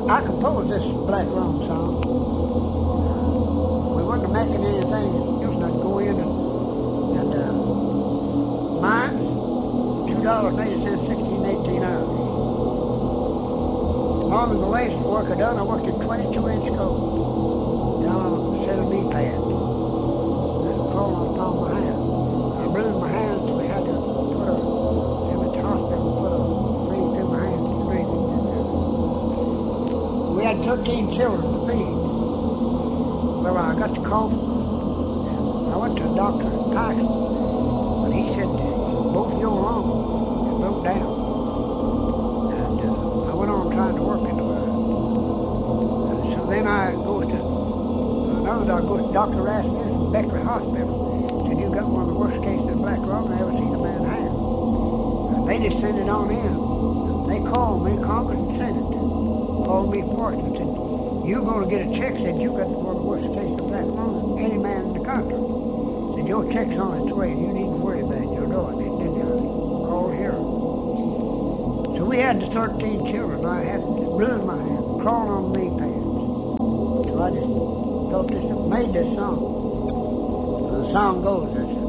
I composed this Black Rum song. We wasn't making anything. Just not go in and mine, $2.80, 16, 18 hours. Long as the last work I done, I worked at 22-inch coat down on a set of knee pads. And crawling on top of my hand. I bruised my hand so we had to put a, at the hospital, put a thing through my hand to breathe. We had 13 children to feed. Well, I got the cough. I went to the doctor in Tyson, and he said, both your lungs broke down. And I went on trying to work into it. So then I go to another doctor, Dr. Rasmus from Beckley Hospital. Said, you got one of the worst cases of black lung I ever seen a man have. And they just sent it on in. They called me, Congress and Senate, called me for it and said, you're going to get a check, said you got one of the worst cases of black lung than any man in the country. Said, your check's on its way, you needn't worry about it, you'll do it. They did call here. So we had the 13 children. I had ruined my hand, crawling on knee pads. So I just thought this, made this song. So the song goes,